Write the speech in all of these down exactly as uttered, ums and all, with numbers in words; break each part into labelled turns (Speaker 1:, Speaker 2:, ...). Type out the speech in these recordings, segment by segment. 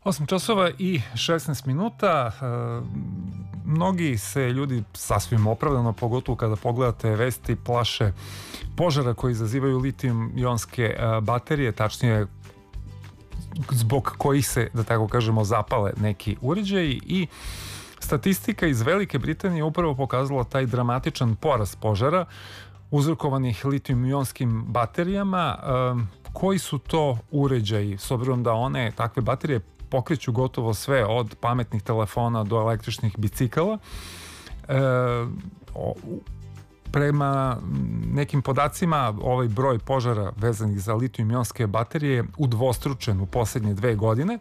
Speaker 1: osam časova i šesnaest minuta. E, mnogi se ljudi sasvim opravdano, pogotovo kada pogledate vesti, plaše požara koji izazivaju litijum-ionske e, baterije, tačnije zbog kojih se, da tako kažemo, zapale neki uređaji. I statistika iz Velike Britanije upravo pokazala taj dramatičan porast požara uzrokovanih litijum-ionskim baterijama. E, koji su to uređaji, s obzirom da one, takve baterije, pokreću gotovo sve od pametnih telefona do električnih bicikala. E, o, prema nekim podacima ovaj broj požara vezanih za litijum-ionske baterije je udvostručen u posljednje dve godine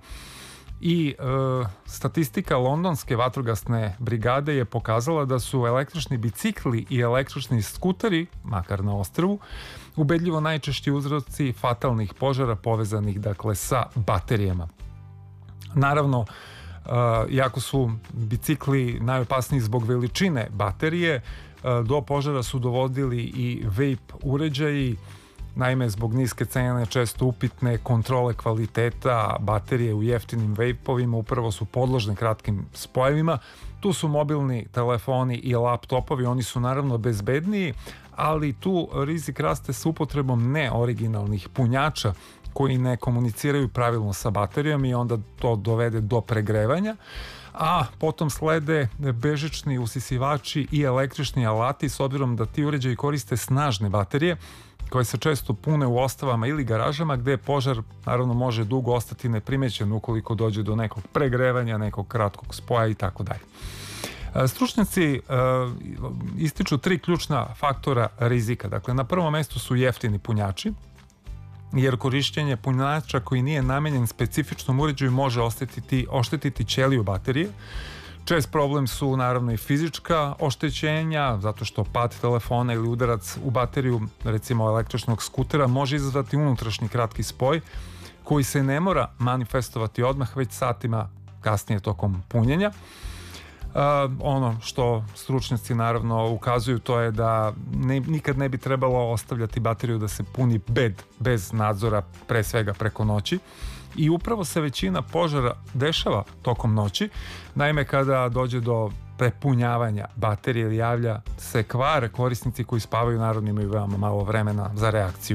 Speaker 1: i e, statistika londonske vatrogasne brigade je pokazala da su električni bicikli i električni skuteri, makar na ostrvu, ubedljivo najčešći uzroci fatalnih požara povezanih, dakle, sa baterijama. Naravno, uh, iako su bicikli najopasniji zbog veličine baterije, uh, do požara su dovodili i vape uređaji. Naime, zbog niske cene, često upitne kontrole kvaliteta baterije u jeftinim vapovima upravo su podložne kratkim spojevima. Tu su mobilni telefoni i laptopovi, oni su naravno bezbedniji, ali tu rizik raste s upotrebom neoriginalnih punjača koji ne komuniciraju pravilno sa baterijom i onda to dovede do pregrevanja, a potom slede bežični usisivači i električni alati, s obzirom da ti uređaji koriste snažne baterije koje se često pune u ostavama ili garažama, gde požar naravno može dugo ostati neprimećen ukoliko dođe do nekog pregrevanja, nekog kratkog spoja i tako dalje. Stručnjaci e, ističu tri ključna faktora rizika. Dakle, na prvom mestu su jeftini punjači, jer korišćenje punjača koji nije namenjen specifičnom uređaju može oštetiti, oštetiti ćeliju baterije. Čest problem su naravno i fizička oštećenja, zato što pad telefona ili udarac u bateriju, recimo električnog skutera, može izazvati unutrašnji kratki spoj koji se ne mora manifestovati odmah, već satima kasnije tokom punjenja. Uh, ono što stručnjaci naravno ukazuju, to je da ne, nikad ne bi trebalo ostavljati bateriju da se puni bed, bez nadzora, pre svega preko noći, i upravo se većina požara dešava tokom noći. Naime, kada dođe do prepunjavanja baterije ili javlja se kvar, korisnici koji spavaju naravno imaju veoma malo vremena za reakciju.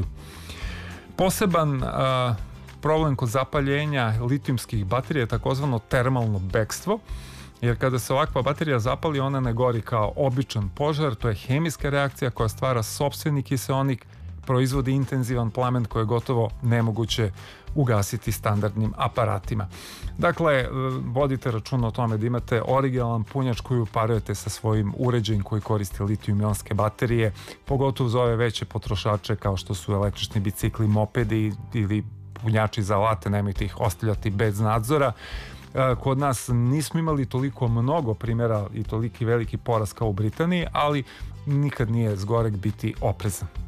Speaker 1: Poseban uh, problem kod zapaljenja litijumskih baterija je takozvano termalno bekstvo, jer kada se ovakva baterija zapali, ona ne gori kao običan požar. To je hemijska reakcija koja stvara sopstveni kiseonik, proizvodi intenzivan plamen koji je gotovo nemoguće ugasiti standardnim aparatima. Dakle, vodite računa o tome da imate originalan punjač koji uparujete sa svojim uređajem koji koristi litijum-ionske baterije, pogotovo za ove veće potrošače kao što su električni bicikli, mopedi ili punjači za alate, nemojte ih ostavljati bez nadzora. Kod nas nismo imali toliko mnogo primjera i toliki veliki porast kao u Britaniji, ali nikad nije zgoreg biti oprezan.